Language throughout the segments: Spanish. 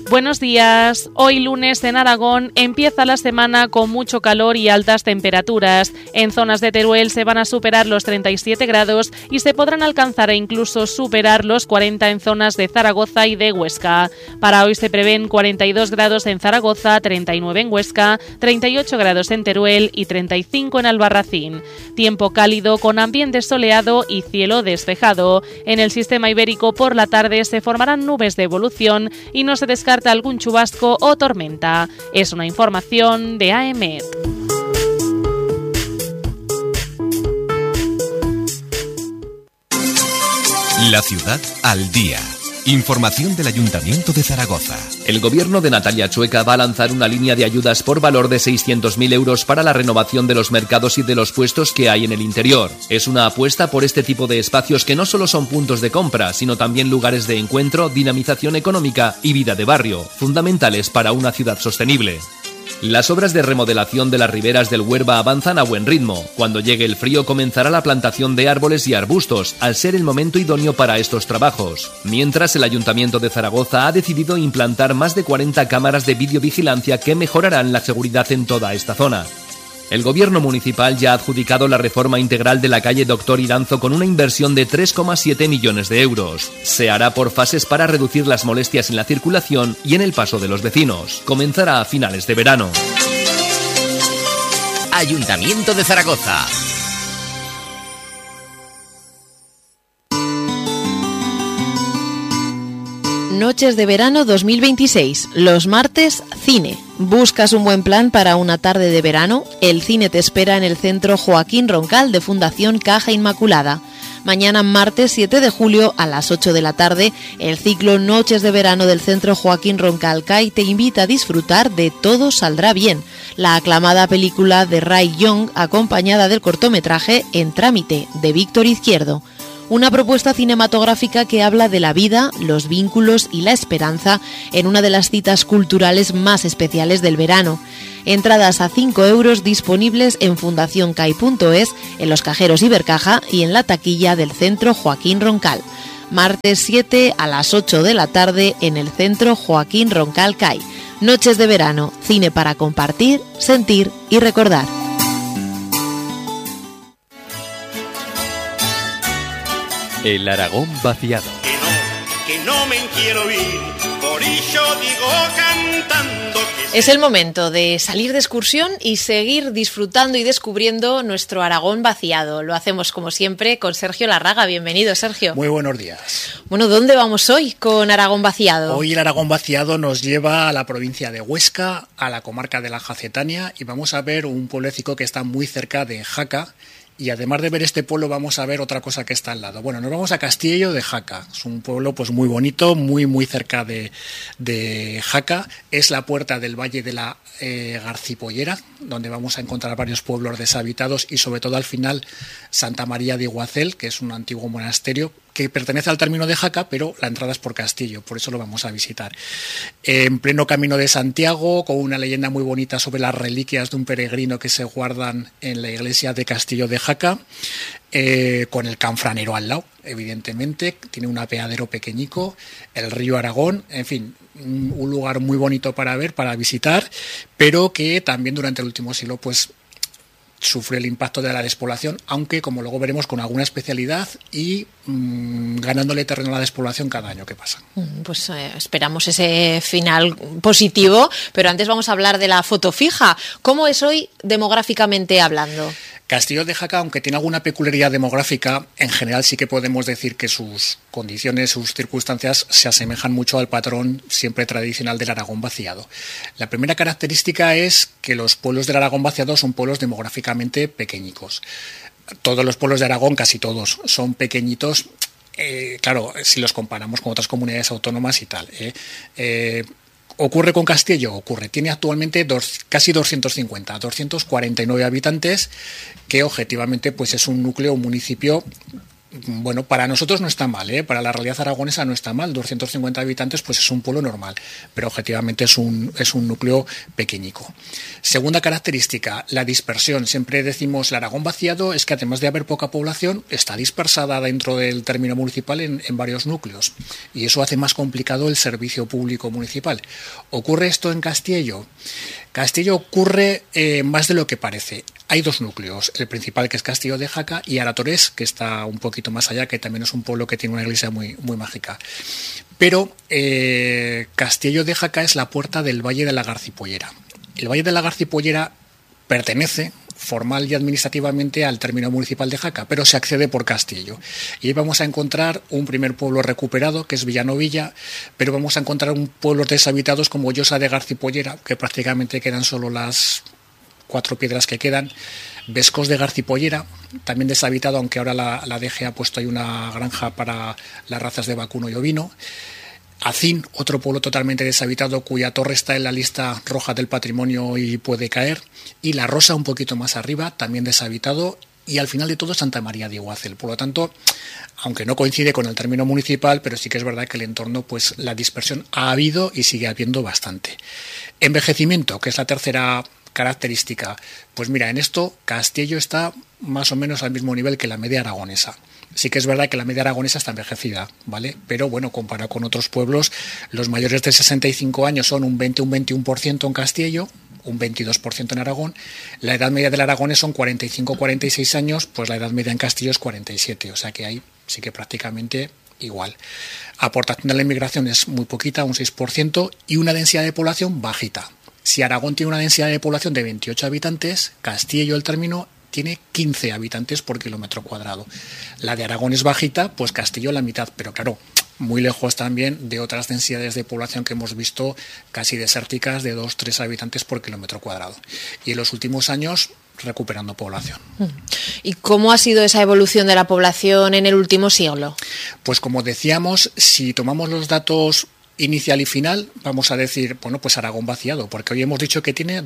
Buenos días. Hoy lunes en Aragón empieza la semana con mucho calor y altas temperaturas. En zonas de Teruel se van a superar los 37 grados y se podrán alcanzar e incluso superar los 40 en zonas de Zaragoza y de Huesca. Para hoy se prevén 42 grados en Zaragoza, 39 en Huesca, 38 grados en Teruel y 35 en Albarracín. Tiempo cálido con ambiente soleado y cielo despejado. En el sistema ibérico por la tarde se formarán nubes de evolución y no se descarta algún chubasco o tormenta. Es una información de AEMET. La ciudad al día. Información del Ayuntamiento de Zaragoza. El gobierno de Natalia Chueca va a lanzar una línea de ayudas por valor de 600.000 euros para la renovación de los mercados y de los puestos que hay en el interior. Es una apuesta por este tipo de espacios que no solo son puntos de compra, sino también lugares de encuentro, dinamización económica y vida de barrio, fundamentales para una ciudad sostenible. Las obras de remodelación de las riberas del Huerva avanzan a buen ritmo. Cuando llegue el frío comenzará la plantación de árboles y arbustos, al ser el momento idóneo para estos trabajos. Mientras, el Ayuntamiento de Zaragoza ha decidido implantar más de 40 cámaras de videovigilancia que mejorarán la seguridad en toda esta zona. El gobierno municipal ya ha adjudicado la reforma integral de la calle Doctor Iranzo con una inversión de 3,7 millones de euros. Se hará por fases para reducir las molestias en la circulación y en el paso de los vecinos. Comenzará a finales de verano. Ayuntamiento de Zaragoza. Noches de verano 2026. Los martes, cine. ¿Buscas un buen plan para una tarde de verano? El cine te espera en el Centro Joaquín Roncal de Fundación Caja Inmaculada. Mañana, martes 7 de julio, a las 8 de la tarde, el ciclo Noches de Verano del Centro Joaquín Roncal CAI te invita a disfrutar de Todo Saldrá Bien, la aclamada película de Ray Young, acompañada del cortometraje En Trámite, de Víctor Izquierdo. Una propuesta cinematográfica que habla de la vida, los vínculos y la esperanza en una de las citas culturales más especiales del verano. Entradas a 5 euros disponibles en fundacioncai.es, en los cajeros Ibercaja y en la taquilla del Centro Joaquín Roncal. Martes 7 a las 8 de la tarde en el Centro Joaquín Roncal CAI. Noches de verano, cine para compartir, sentir y recordar. El Aragón vaciado. Que no me quiero ir, por ello digo cantando. Es el momento de salir de excursión y seguir disfrutando y descubriendo nuestro Aragón vaciado. Lo hacemos como siempre con Sergio Larraga. Bienvenido, Sergio. Muy buenos días. Bueno, ¿dónde vamos hoy con Aragón vaciado? Hoy el Aragón vaciado nos lleva a la provincia de Huesca, a la comarca de la Jacetania, y vamos a ver un pueblecito que está muy cerca de Jaca. Y además de ver este pueblo vamos a ver otra cosa que está al lado. Bueno, nos vamos a Castillo de Jaca. Es un pueblo pues muy bonito, muy cerca de Jaca. Es la puerta del Valle de la Garcipollera, donde vamos a encontrar varios pueblos deshabitados y sobre todo al final Santa María de Iguacel, que es un antiguo monasterio que pertenece al término de Jaca, pero la entrada es por Castillo, por eso lo vamos a visitar. En pleno camino de Santiago, con una leyenda muy bonita sobre las reliquias de un peregrino que se guardan en la iglesia de Castillo de Jaca, con el Canfranero al lado, evidentemente, tiene un apeadero pequeñico, el río Aragón, en fin, un lugar muy bonito para ver, para visitar, pero que también durante el último siglo pues sufre el impacto de la despoblación, aunque como luego veremos con alguna especialidad y ganándole terreno a la despoblación cada año que pasa. Pues esperamos ese final positivo, pero antes vamos a hablar de la foto fija. ¿Cómo es hoy demográficamente hablando? Castillo de Jaca, aunque tiene alguna peculiaridad demográfica, en general sí que podemos decir que sus condiciones, sus circunstancias se asemejan mucho al patrón siempre tradicional del Aragón vaciado. La primera característica es que los pueblos del Aragón vaciado son pueblos demográficamente pequeñicos. Todos los pueblos de Aragón, casi todos, son pequeñitos, claro, si los comparamos con otras comunidades autónomas y tal. ¿Ocurre con Castillo? Ocurre. Tiene actualmente casi 249 habitantes, que objetivamente pues es un núcleo, un municipio Bueno, para nosotros no está mal, ¿eh? Para la realidad aragonesa no está mal, 250 habitantes pues es un pueblo normal, pero objetivamente es un núcleo pequeñico. Segunda característica, la dispersión. Siempre decimos el Aragón vaciado es que además de haber poca población, está dispersada dentro del término municipal en varios núcleos, y eso hace más complicado el servicio público municipal. ¿Ocurre esto en Castiello? Castiello ocurre más de lo que parece. Hay dos núcleos, el principal que es Castillo de Jaca y Aratorés, que está un poquito más allá, que también es un pueblo que tiene una iglesia muy, muy mágica. Pero Castillo de Jaca es la puerta del Valle de la Garcipollera. El Valle de la Garcipollera pertenece formal y administrativamente al término municipal de Jaca, pero se accede por Castillo. Y ahí vamos a encontrar un primer pueblo recuperado, que es Villanovilla, pero vamos a encontrar pueblos deshabitados como Llosa de Garcipollera, que prácticamente quedan solo las 4 piedras que quedan. Vescos de Garcipollera, también deshabitado, aunque ahora la DG ha puesto ahí una granja para las razas de vacuno y ovino. Acín, otro pueblo totalmente deshabitado cuya torre está en la lista roja del patrimonio y puede caer. Y La Rosa, un poquito más arriba, también deshabitado. Y al final de todo Santa María de Iguazel. Por lo tanto, aunque no coincide con el término municipal, pero sí que es verdad que el entorno, pues la dispersión ha habido y sigue habiendo bastante. Envejecimiento, que es la tercera característica. Pues mira, en esto Castiello está más o menos al mismo nivel que la media aragonesa. Sí que es verdad que la media aragonesa está envejecida, ¿vale? Pero bueno, comparado con otros pueblos, los mayores de 65 años son un 21% en Castiello, un 22% en Aragón. La edad media del aragonés son 45-46 años, pues la edad media en Castillo es 47, o sea que ahí sí que prácticamente igual. Aportación de la inmigración es muy poquita, un 6%, y una densidad de población bajita. Si Aragón tiene una densidad de población de 28 habitantes, Castiello, el término, tiene 15 habitantes por kilómetro cuadrado. La de Aragón es bajita, pues Castiello la mitad, pero claro, muy lejos también de otras densidades de población que hemos visto casi desérticas de 2-3 habitantes por kilómetro cuadrado. Y en los últimos años recuperando población. ¿Y cómo ha sido esa evolución de la población en el último siglo? Pues como decíamos, si tomamos los datos inicial y final, vamos a decir, bueno, pues Aragón vaciado, porque hoy hemos dicho que tiene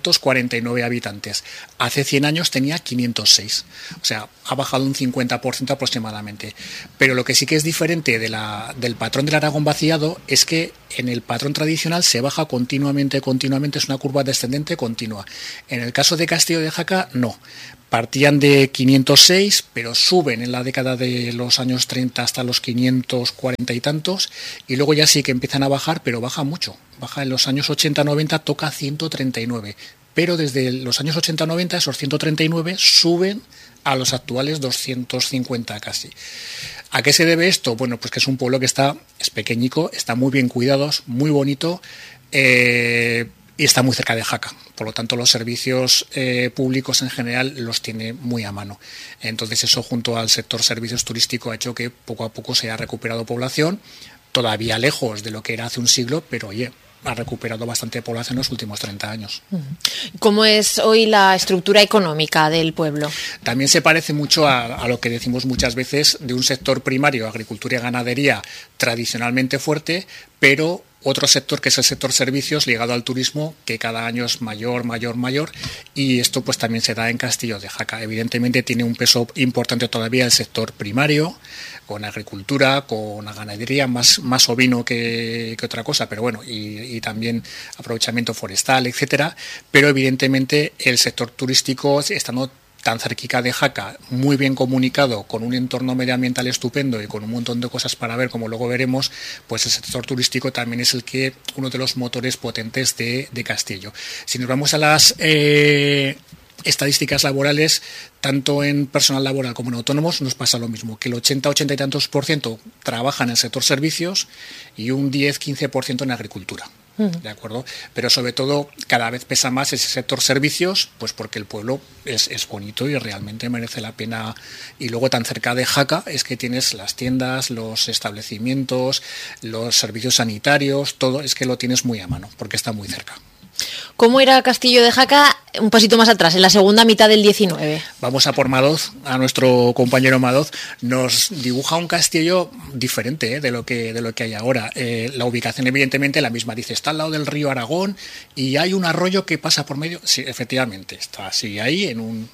249 habitantes. Hace 100 años tenía 506. O sea, ha bajado un 50% aproximadamente. Pero lo que sí que es diferente del patrón del Aragón vaciado es que en el patrón tradicional se baja continuamente, es una curva descendente continua. En el caso de Castillo de Jaca, no. Partían de 506, pero suben en la década de los años 30 hasta los 540 y tantos, y luego ya sí que empiezan a bajar, pero baja mucho. Baja en los años 80-90, toca 139, pero desde los años 80-90 esos 139 suben a los actuales 250 casi. ¿A qué se debe esto? Bueno, pues que es un pueblo que es pequeñico, está muy bien cuidado, muy bonito, y está muy cerca de Jaca. Por lo tanto, los servicios públicos en general los tiene muy a mano. Entonces, eso junto al sector servicios turísticos ha hecho que poco a poco se haya recuperado población, todavía lejos de lo que era hace un siglo, pero oye, ha recuperado bastante población en los últimos 30 años. ¿Cómo es hoy la estructura económica del pueblo? También se parece mucho a lo que decimos muchas veces de un sector primario, agricultura y ganadería, tradicionalmente fuerte, pero otro sector que es el sector servicios ligado al turismo, que cada año es mayor, y esto pues también se da en Castillo de Jaca. Evidentemente tiene un peso importante todavía el sector primario, con agricultura, con la ganadería, más ovino que otra cosa, pero bueno, y también aprovechamiento forestal, etcétera. Pero evidentemente el sector turístico, estando tan cerquita de Jaca, muy bien comunicado, con un entorno medioambiental estupendo y con un montón de cosas para ver, como luego veremos, pues el sector turístico también es uno de los motores potentes de Castillo. Si nos vamos a las estadísticas laborales, tanto en personal laboral como en autónomos, nos pasa lo mismo, que el 80 y tantos % trabaja en el sector servicios y un 10-15% en agricultura. ¿De acuerdo? Pero sobre todo cada vez pesa más ese sector servicios, pues porque el pueblo es bonito y realmente merece la pena. Y luego tan cerca de Jaca es que tienes las tiendas, los establecimientos, los servicios sanitarios, todo es que lo tienes muy a mano porque está muy cerca. ¿Cómo era Castillo de Jaca un pasito más atrás, en la segunda mitad del 19? Vamos a por Madoz, a nuestro compañero Madoz. Nos dibuja un castillo diferente de lo que hay ahora. La ubicación evidentemente la misma, dice, está al lado del río Aragón y hay un arroyo que pasa por medio. Sí, efectivamente, está así ahí en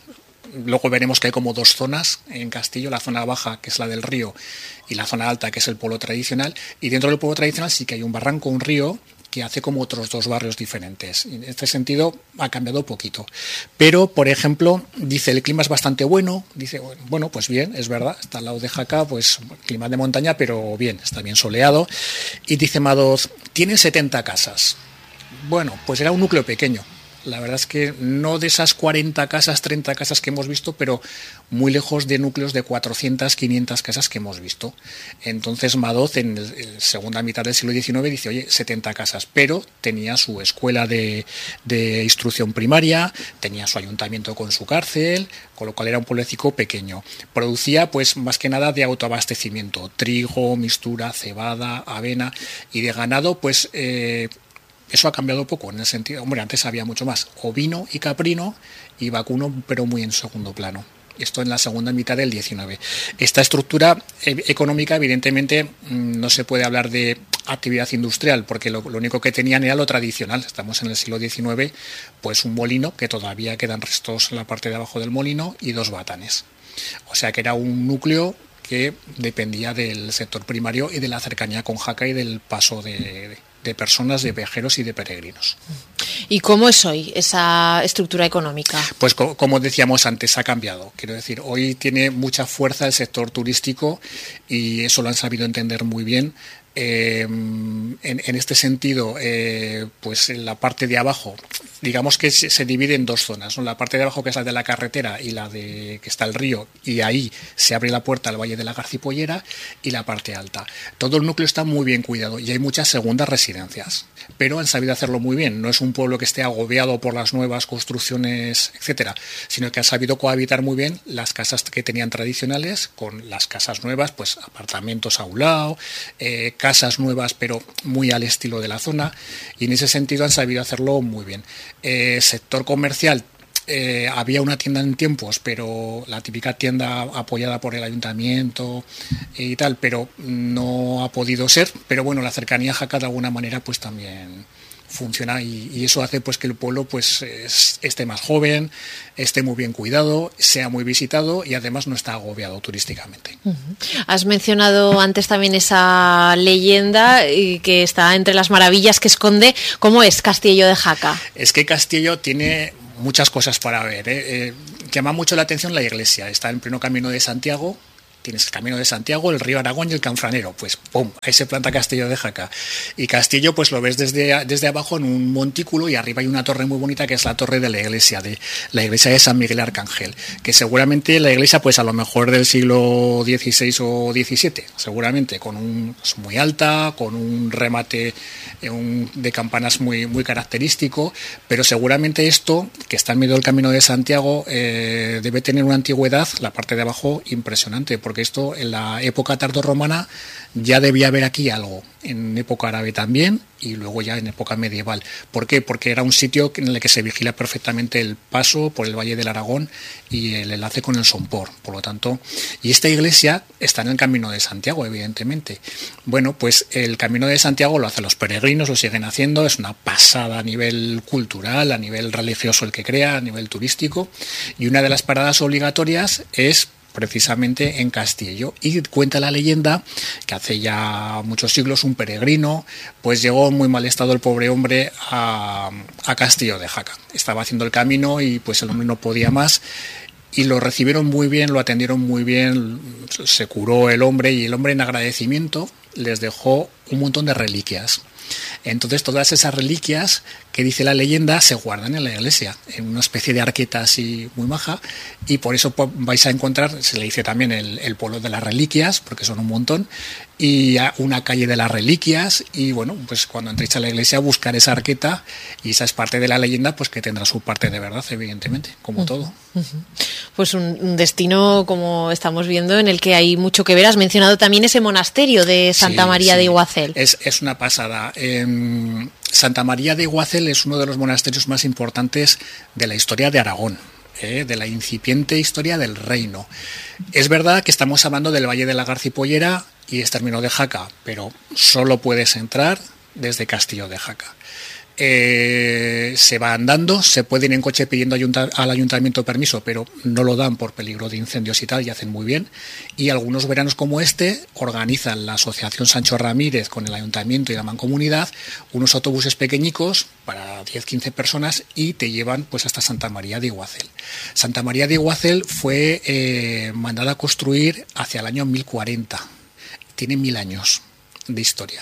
luego veremos que hay como dos zonas en Castillo, la zona baja, que es la del río, y la zona alta, que es el pueblo tradicional, y dentro del pueblo tradicional sí que hay un barranco, un río, que hace como otros dos barrios diferentes. En este sentido ha cambiado poquito. Pero, por ejemplo, dice, el clima es bastante bueno. Dice, bueno, pues bien, es verdad, está al lado de Jaca, pues clima de montaña, pero bien, está bien soleado. Y dice Madoz, tiene 70 casas. Bueno, pues era un núcleo pequeño. La verdad es que no de esas 40 casas, 30 casas que hemos visto, pero muy lejos de núcleos de 400, 500 casas que hemos visto. Entonces Madoz en la segunda mitad del siglo XIX dice, oye, 70 casas, pero tenía su escuela de instrucción primaria, tenía su ayuntamiento con su cárcel, con lo cual era un pueblecito pequeño. Producía pues más que nada de autoabastecimiento, trigo, mistura, cebada, avena, y de ganado pues... eso ha cambiado poco, en el sentido, hombre, antes había mucho más, ovino y caprino y vacuno, pero muy en segundo plano. Esto en la segunda mitad del XIX. Esta estructura económica, evidentemente, no se puede hablar de actividad industrial, porque lo único que tenían era lo tradicional. Estamos en el siglo XIX, pues un molino, que todavía quedan restos en la parte de abajo del molino, y 2 batanes. O sea que era un núcleo que dependía del sector primario y de la cercanía con Jaca y del paso de personas, de viajeros y de peregrinos. ¿Y cómo es hoy esa estructura económica? Pues como decíamos antes, ha cambiado. Quiero decir, hoy tiene mucha fuerza el sector turístico y eso lo han sabido entender muy bien. En este sentido, pues en la parte de abajo, digamos que se divide en 2 zonas, ¿no? La parte de abajo, que es la de la carretera, y la de que está el río, y ahí se abre la puerta al Valle de la Garcipollera, y la parte alta. Todo el núcleo está muy bien cuidado y hay muchas segundas residencias, pero han sabido hacerlo muy bien. No es un pueblo que esté agobiado por las nuevas construcciones, etcétera, sino que ha sabido cohabitar muy bien las casas que tenían tradicionales con las casas nuevas, pues apartamentos a un lado, casas nuevas pero muy al estilo de la zona, y en ese sentido han sabido hacerlo muy bien. Sector comercial, había una tienda en tiempos, pero la típica tienda apoyada por el ayuntamiento y tal, pero no ha podido ser. Pero bueno, la cercanía a Jaca de alguna manera pues también funciona, y eso hace pues que el pueblo pues esté más joven, esté muy bien cuidado, sea muy visitado y además no está agobiado turísticamente. Has mencionado antes también esa leyenda que está entre las maravillas que esconde. ¿Cómo es Castillo de Jaca? Es que Castillo tiene muchas cosas para ver. Llama mucho la atención la iglesia. Está en pleno camino de Santiago. Tienes el Camino de Santiago, el río Aragón y el Canfranero. Pues ¡pum!, ahí se planta Castillo de Jaca. Y Castillo pues lo ves desde abajo en un montículo, y arriba hay una torre muy bonita que es la torre de la iglesia de San Miguel Arcángel, que seguramente la iglesia pues a lo mejor del siglo XVI o XVII, seguramente, es muy alta, con un remate de campanas muy, muy característico, pero seguramente esto, que está en medio del Camino de Santiago, debe tener una antigüedad, la parte de abajo, impresionante, porque esto en la época tardorromana ya debía haber aquí algo, en época árabe también, y luego ya en época medieval. ¿Por qué? Porque era un sitio en el que se vigila perfectamente el paso por el Valle del Aragón y el enlace con el Sompor, por lo tanto, y esta iglesia está en el Camino de Santiago, evidentemente. Bueno, pues el Camino de Santiago lo hacen los peregrinos, lo siguen haciendo, es una pasada a nivel cultural, a nivel religioso el que crea, a nivel turístico, y una de las paradas obligatorias es precisamente en Castillo, y cuenta la leyenda que hace ya muchos siglos un peregrino pues llegó en muy mal estado, el pobre hombre, a Castillo de Jaca. Estaba haciendo el camino y pues el hombre no podía más, y lo recibieron muy bien, lo atendieron muy bien, se curó el hombre, y el hombre en agradecimiento les dejó un montón de reliquias. Entonces todas esas reliquias que dice la leyenda se guardan en la iglesia, en una especie de arqueta así muy maja, y por eso vais a encontrar, se le dice también el pueblo de las reliquias, porque son un montón, y una calle de las reliquias, y bueno, pues cuando entréis a la iglesia buscar esa arqueta, y esa es parte de la leyenda, pues que tendrá su parte de verdad, evidentemente, como todo. Pues un destino, como estamos viendo, en el que hay mucho que ver. Has mencionado también ese monasterio de Santa María de Iguacel. Es una pasada. Santa María de Iguacel es uno de los monasterios más importantes de la historia de Aragón, de la incipiente historia del reino. Es verdad que estamos hablando del Valle de la Garcipollera y es término de Jaca, pero solo puedes entrar desde Castillo de Jaca. Se va andando, se puede ir en coche pidiendo al ayuntamiento permiso, pero no lo dan por peligro de incendios y tal, y hacen muy bien. Y algunos veranos como este organizan la Asociación Sancho Ramírez con el ayuntamiento y la mancomunidad unos autobuses pequeñicos para 10-15 personas y te llevan pues hasta Santa María de Iguacel. Santa María de Iguacel fue mandada a construir hacia el año 1040. Tiene 1000 años de historia.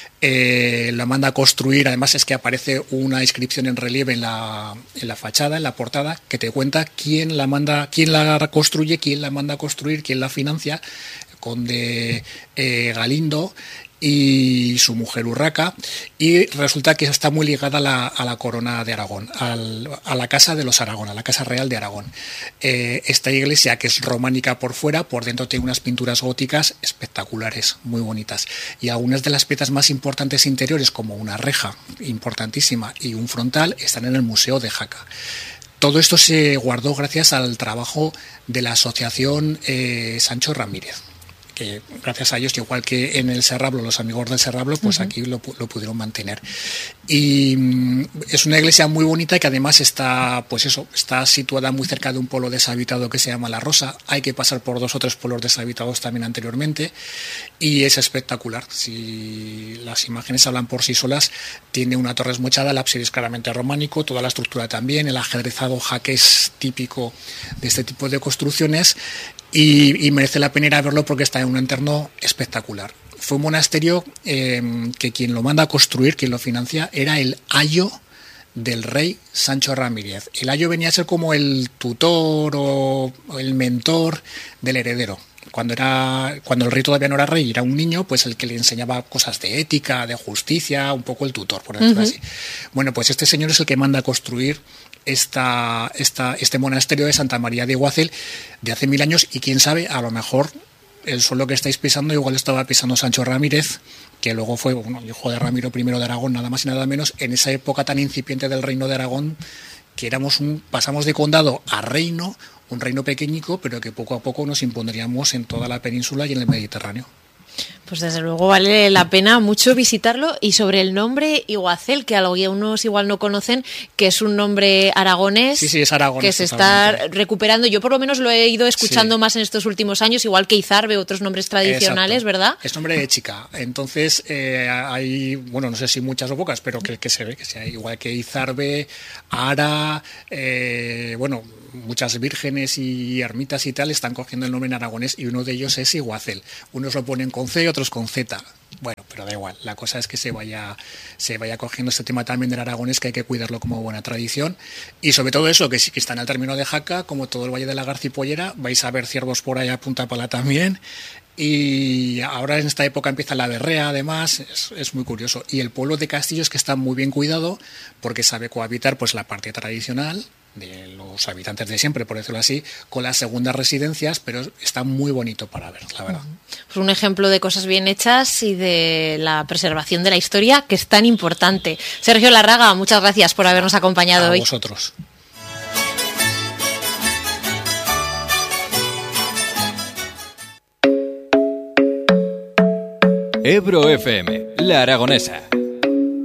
La manda a construir, además es que aparece una inscripción en relieve en la fachada, en la portada, que te cuenta quién la construye, quién la manda a construir, quién la financia, el conde Galindo y su mujer Urraca, y resulta que está muy ligada a la corona de Aragón, a la casa de los Aragón, a la casa real de Aragón. Esta iglesia, que es románica por fuera, por dentro tiene unas pinturas góticas espectaculares, muy bonitas, y algunas de las piezas más importantes interiores, como una reja importantísima y un frontal, están en el Museo de Jaca. Todo esto se guardó gracias al trabajo de la Asociación Sancho Ramírez, que gracias a ellos, igual que en el Serrablo, los amigos del Serrablo, pues aquí lo pudieron mantener. Y es una iglesia muy bonita, que además está situada muy cerca de un pueblo deshabitado que se llama La Rosa. Hay que pasar por 2 o 3 pueblos deshabitados también anteriormente, y es espectacular. Si las imágenes hablan por sí solas, tiene una torre esmochada, el ábside es claramente románico, toda la estructura también, el ajedrezado jaqués típico de este tipo de construcciones, y merece la pena ir a verlo porque está en un entorno espectacular. Fue un monasterio que quien lo manda a construir, quien lo financia, era el ayo del rey Sancho Ramírez. El ayo venía a ser como el tutor o el mentor del heredero. Cuando el rey todavía no era rey, era un niño, pues el que le enseñaba cosas de ética, de justicia, un poco el tutor, por decirlo así. Bueno, pues este señor es el que manda a construir este monasterio de Santa María de Iguacel de hace 1000 años, y quién sabe, a lo mejor el suelo que estáis pisando igual estaba pisando Sancho Ramírez, que luego fue hijo de Ramiro I de Aragón, nada más y nada menos, en esa época tan incipiente del reino de Aragón, que pasamos de condado a reino, un reino pequeñico, pero que poco a poco nos impondríamos en toda la península y en el Mediterráneo. Pues desde luego vale la pena mucho visitarlo. Y sobre el nombre Iguacel, que algunos igual no conocen, que es un nombre aragonés, sí, es aragonés, que se está recuperando. Yo por lo menos lo he ido escuchando más en estos últimos años, igual que Izarbe, otros nombres tradicionales. Exacto. ¿Verdad? Es nombre de chica. Entonces hay, no sé si muchas o pocas, pero que se ve que sea igual que Izarbe, Ara, muchas vírgenes y ermitas y tal están cogiendo el nombre en aragonés, y uno de ellos es Iguacel. Unos lo ponen con C y otros con Z. Bueno, pero da igual. La cosa es que se vaya cogiendo este tema también del aragonés, que hay que cuidarlo como buena tradición. Y sobre todo eso, que sí que está en el término de Jaca, como todo el Valle de la Garcipollera, vais a ver ciervos por ahí a punta pala también. Y ahora en esta época empieza la berrea, además, es muy curioso. Y el pueblo de Castillo es que está muy bien cuidado, porque sabe cohabitar pues la parte tradicional de los habitantes de siempre, por decirlo así, con las segundas residencias, pero está muy bonito para ver, la verdad. Pues un ejemplo de cosas bien hechas y de la preservación de la historia, que es tan importante. Sergio Larraga, muchas gracias por habernos acompañado hoy. A vosotros. Ebro FM, La Aragonesa.